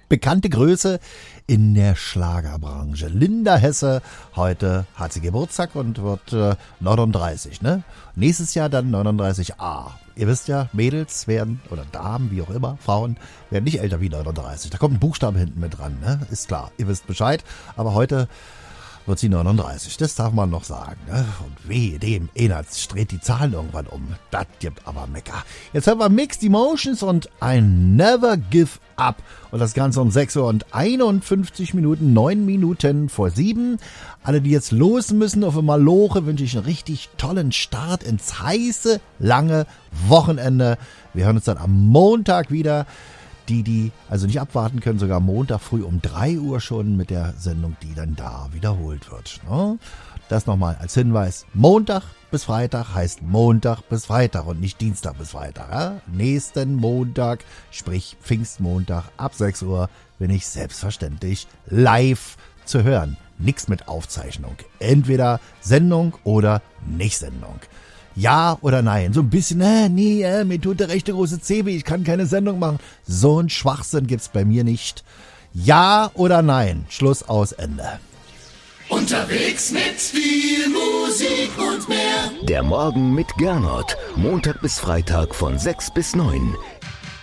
bekannte Größe in der Schlagerbranche. Linda Hesse, heute hat sie Geburtstag und wird 39, ne? Nächstes Jahr dann 39a. Ihr wisst ja, Mädels werden, oder Damen, wie auch immer, Frauen, werden nicht älter wie 39. Da kommt ein Buchstabe hinten mit dran, ne? Ist klar, ihr wisst Bescheid. Aber heute wird sie 39, das darf man noch sagen, ne? Und wehe dem, Enert dreht die Zahlen irgendwann um. Das gibt aber Mecker. Jetzt hören wir Mixed Emotions und I Never Give Up. Und das Ganze um 6 Uhr und 51 Minuten, 9 Minuten vor 7. Alle, die jetzt los müssen auf Maloche, wünsche ich einen richtig tollen Start ins heiße, lange Wochenende. Wir hören uns dann am Montag wieder. Die also nicht abwarten können, sogar Montag früh um 3 Uhr schon mit der Sendung, die dann da wiederholt wird. Ne? Das nochmal als Hinweis. Montag bis Freitag heißt Montag bis Freitag und nicht Dienstag bis Freitag. Ja? Nächsten Montag, sprich Pfingstmontag ab 6 Uhr, bin ich selbstverständlich live zu hören. Nix mit Aufzeichnung. Entweder Sendung oder Nicht-Sendung. Ja oder nein? So ein bisschen, mir tut der rechte große Zeh weh, ich kann keine Sendung machen. So ein Schwachsinn gibt's bei mir nicht. Ja oder nein? Schluss, aus, Ende. Unterwegs mit viel Musik und mehr. Der Morgen mit Gernot. Montag bis Freitag von 6 bis 9.